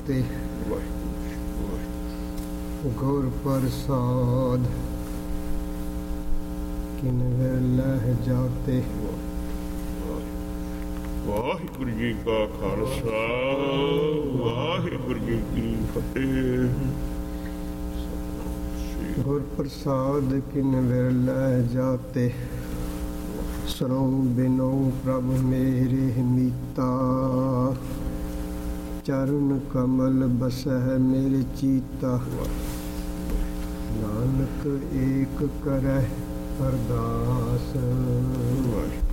ਜਾਤੇ, ਗੁਰ ਪ੍ਰਸਾਦ ਕਿਨ ਲਹਿ ਜਾਤੇ। ਵਾਹਿਗੁਰੂ ਜੀ ਕਾ ਖਾਲਸਾ, ਵਾਹਿਗੁਰੂ ਜੀ ਕੀ ਫਤਿਹ। ਗੁਰ ਪ੍ਰਸਾਦ ਕਿਨ ਲਹਿ ਜਾਤੇ, ਸਰੋਂ ਬਿਨੋ ਪ੍ਰਭ ਮੇਰੇ ਮੀਤਾ। ਚਰਨ ਕਮਲ ਬਸਹਿ ਮੇਰੇ ਚੀਤਾ, ਨਾਨਕ ਏਕ ਕਰਹਿ ਅਰਦਾਸ।